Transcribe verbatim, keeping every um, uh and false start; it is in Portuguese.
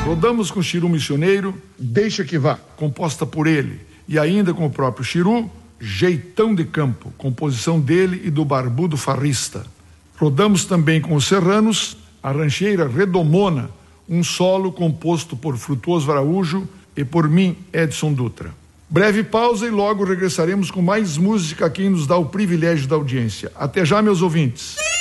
Rodamos com Chiru Missioneiro, Deixa Que Vá, composta por ele, e ainda com o próprio Chiru, Jeitão de Campo, composição dele e do Barbudo Farrista. Rodamos também com os Serranos, a rancheira Redomona, um solo composto por Frutuoso Araújo e por mim, Edson Dutra. Breve pausa e logo regressaremos com mais música a quem nos dá o privilégio da audiência. Até já, meus ouvintes.